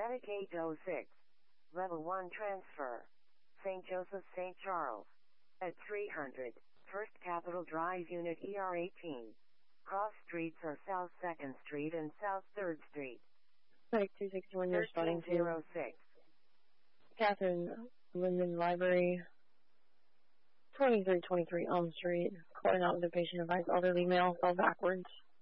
Medicaid 06. Level 1 transfer. St. Joseph, St. Charles. At 300. First Capitol Drive Unit ER18. Cross streets are South 2nd Street and South 3rd Street. Site 261, you're responding to 1306. Catherine Linden Library, 2323 Elm Street. Calling out with a patient advised elderly male fell backwards.